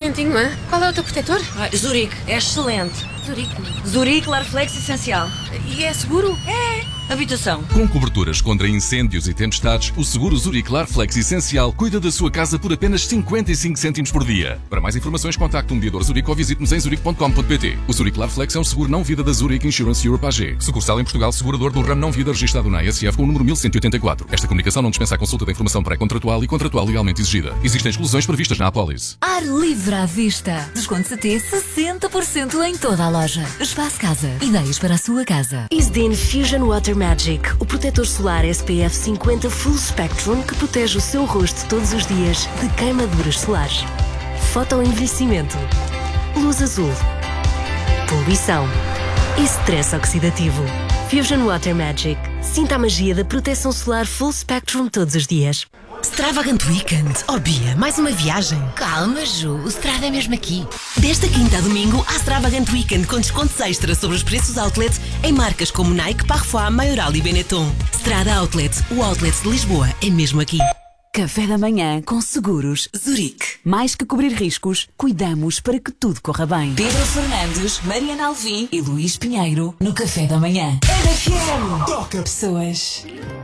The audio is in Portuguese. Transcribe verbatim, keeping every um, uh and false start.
quentinho, hein? Qual é o teu protetor? Ah, Zurique, é excelente. Zurique. Zurique Larflex Essencial. E é seguro? É. Habitação. Com coberturas contra incêndios e tempestades, o seguro Zurique Larflex Essencial cuida da sua casa por apenas cinquenta e cinco cêntimos por dia. Para mais informações, contacte um mediador Zurique ou visite-nos em zurique ponto com ponto pt. O Zurique Larflex é um seguro não vida da Zurique Insurance Europe A G. Sucursal em Portugal, segurador do ramo não vida registado na A S F com o número mil cento e oitenta e quatro. Esta comunicação não dispensa a consulta da informação pré-contratual e contratual legalmente exigida. Existem exclusões previstas na apólice. Ar livre à vista. Descontos até sessenta por cento em toda a loja. Espaço Casa. Ideias para a sua casa. Isdin Fusion Water Magic. O protetor solar S P F cinquenta Full Spectrum que protege o seu rosto todos os dias de queimaduras solares. Fotoenvelhecimento. Luz azul. Poluição. E stress oxidativo. Fusion Water Magic. Sinta a magia da proteção solar Full Spectrum todos os dias. Extravagant Weekend. Oh Bia, mais uma viagem. Calma, Ju. O Strada é mesmo aqui. Desta quinta a domingo, há Extravagant Weekend com descontos extra sobre os preços outlet em marcas como Nike, Parfois, Maioral e Benetton. Strada Outlet. O outlet de Lisboa é mesmo aqui. Café da manhã com Seguros Zurique. Mais que cobrir riscos, cuidamos para que tudo corra bem. Pedro Fernandes, Mariana Alvim e Luís Pinheiro no Café da Manhã. R F M. Toca pessoas.